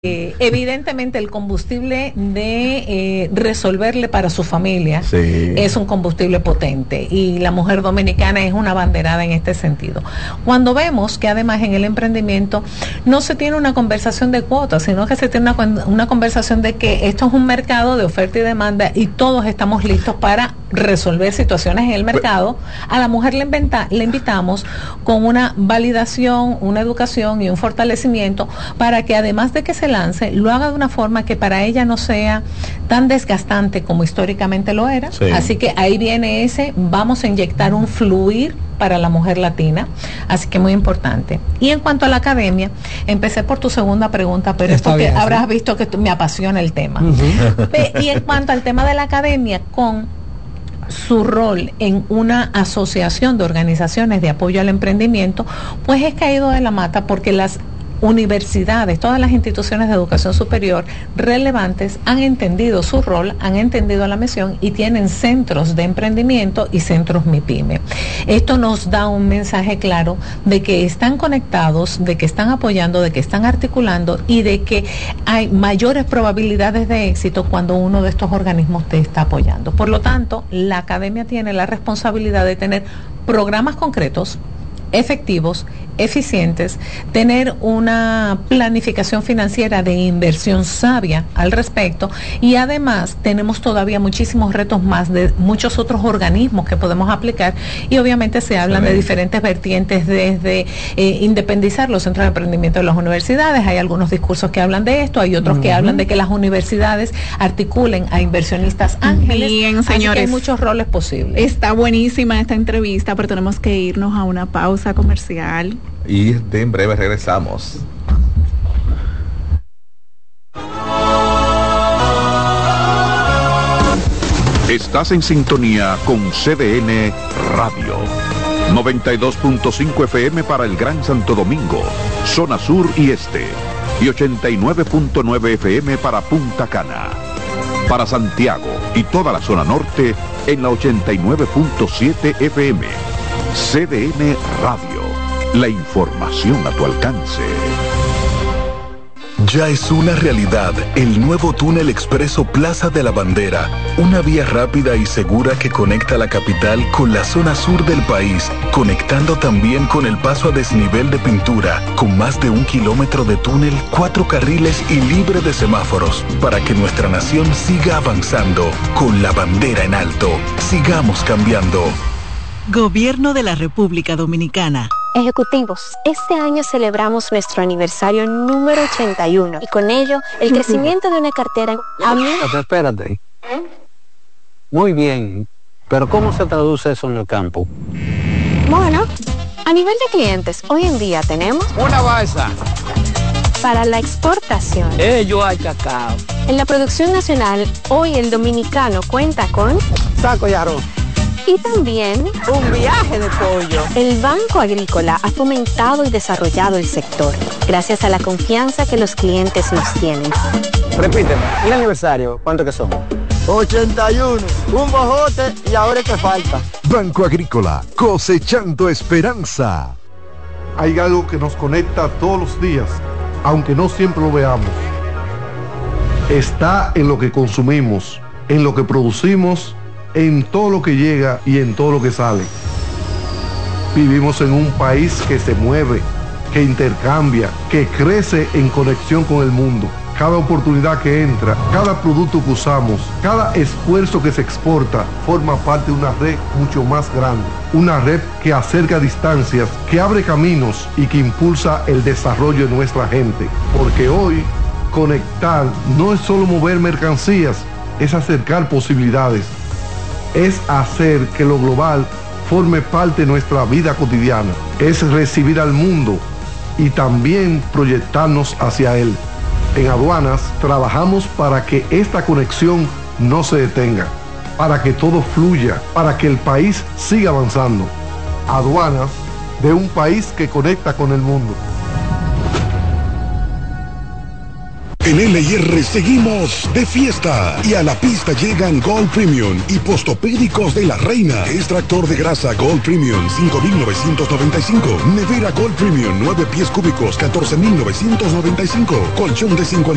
Evidentemente el combustible de resolverle para su familia es un combustible potente y la mujer dominicana es una abanderada en este sentido. Cuando vemos que además en el emprendimiento no se tiene una conversación de cuotas, sino que se tiene una conversación de que esto es un mercado de oferta y demanda y todos estamos listos para resolver situaciones en el mercado, a la mujer le invitamos con una validación, una educación y un fortalecimiento para que además de que se lance, lo haga de una forma que para ella no sea tan desgastante como históricamente lo era. Así que ahí viene vamos a inyectar un fluir para la mujer latina, así que muy importante. Y en cuanto a la academia, empecé por tu segunda pregunta, pero es porque habrás visto que me apasiona el tema. Y en cuanto al tema de la academia, con su rol en una asociación de organizaciones de apoyo al emprendimiento, pues es caído de la mata porque las universidades, todas las instituciones de educación superior relevantes han entendido su rol, han entendido la misión y tienen centros de emprendimiento y centros MIPYME. Esto nos da un mensaje claro de que están conectados, de que están apoyando, de que están articulando y de que hay mayores probabilidades de éxito cuando uno de estos organismos te está apoyando. Por lo tanto, la academia tiene la responsabilidad de tener programas concretos, efectivos, eficientes, tener una planificación financiera de inversión sabia al respecto y además tenemos todavía muchísimos retos más de muchos otros organismos que podemos aplicar y obviamente se hablan de diferentes vertientes desde independizar los centros de emprendimiento de las universidades, hay algunos discursos que hablan de esto, hay otros que hablan de que las universidades articulen a inversionistas ángeles. Bien, señores, así que hay muchos roles posibles. Está buenísima esta entrevista, pero tenemos que irnos a una pausa comercial. Y en breve regresamos. Estás en sintonía con CDN Radio. 92.5 FM para el Gran Santo Domingo, zona sur y este. Y 89.9 FM para Punta Cana. Para Santiago y toda la zona norte en la 89.7 FM. CDN Radio. La información a tu alcance. Ya es una realidad el nuevo túnel expreso Plaza de la Bandera, una vía rápida y segura que conecta la capital con la zona sur del país, conectando también con el paso a desnivel de pintura, con más de 1 kilómetro de túnel, 4 carriles y libre de semáforos, para que nuestra nación siga avanzando con la bandera en alto. Sigamos cambiando. Gobierno de la República Dominicana. Ejecutivos, este año celebramos nuestro aniversario número 81 y con ello el crecimiento de una cartera. Espérate. Muy bien, pero ¿cómo se traduce eso en el campo? Bueno, a nivel de clientes, hoy en día tenemos una balsa para la exportación. Ello hay cacao. En la producción nacional, hoy el dominicano cuenta con saco y arroz. Y también un viaje de pollo. El Banco Agrícola ha fomentado y desarrollado el sector, gracias a la confianza que los clientes nos tienen. Repíteme, ¿el aniversario cuánto que son? 81, un bojote y ahora que falta. Banco Agrícola, cosechando esperanza. Hay algo que nos conecta todos los días, aunque no siempre lo veamos. Está en lo que consumimos, en lo que producimos, en todo lo que llega y en todo lo que sale. Vivimos en un país que se mueve, que intercambia, que crece en conexión con el mundo. Cada oportunidad que entra, cada producto que usamos, cada esfuerzo que se exporta, forma parte de una red mucho más grande. Una red que acerca distancias, que abre caminos y que impulsa el desarrollo de nuestra gente. Porque hoy, conectar no es solo mover mercancías, es acercar posibilidades. Es hacer que lo global forme parte de nuestra vida cotidiana. Es recibir al mundo y también proyectarnos hacia él. En Aduanas trabajamos para que esta conexión no se detenga, para que todo fluya, para que el país siga avanzando. Aduanas, de un país que conecta con el mundo. En LIR seguimos de fiesta y a la pista llegan Gold Premium y Postopédicos de la Reina. Extractor de grasa Gold Premium 5.995. Nevera Gold Premium 9 pies cúbicos 14.995. Colchón de 50